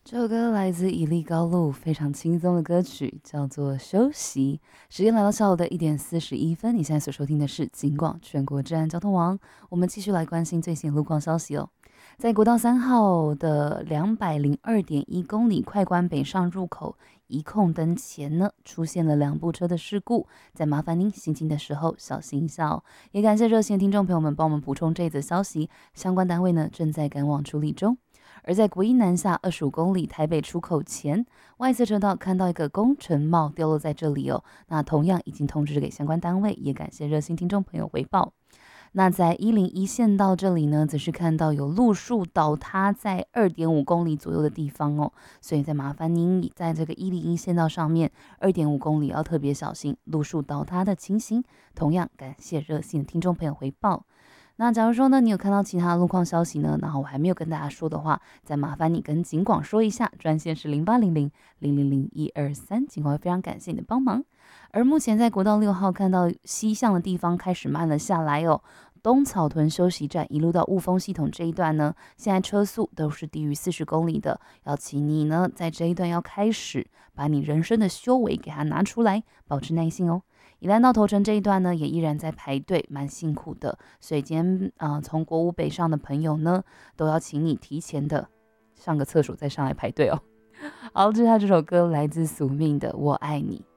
这首歌来自伊利高路，非常轻松的歌曲，叫做《休息》。时间来到下午的1点41分，你现在所收听的是警广全国治安交通网。我们继续来关心最新路况消息哦。在国道3号的202.1公里快关北上入口一控灯前呢，出现了2部车的事故，再麻烦您行进的时候小心一下哦。也感谢热线听众朋友们帮我们补充这则消息，相关单位呢正在赶往处理中。而在国一南下25公里台北出口前，外侧车道看到一个工程帽掉落在这里哦。那同样已经通知给相关单位，也感谢热心听众朋友回报。那在101线道这里呢，则是看到有路树倒塌在2.5公里左右的地方哦，所以再麻烦您在这个101线道上面2.5公里要特别小心路树倒塌的情形。同样感谢热心的听众朋友回报。那假如说呢，你有看到其他的路况消息呢，然后我还没有跟大家说的话，再麻烦你跟警广说一下，专线是0800000123，警广会非常感谢你的帮忙。而目前在国道6号看到西向的地方开始慢了下来哦，东草屯休息站一路到雾峰系统这一段呢，现在车速都是低于40公里的，要请你呢在这一段要开始把你人生的修为给它拿出来，保持耐心哦。宜兰到头城这一段呢，也依然在排队，蛮辛苦的。所以今天从国五北上的朋友呢，都要请你提前的上个厕所再上来排队哦。好，这是他这首歌来自宿命的《我爱你》。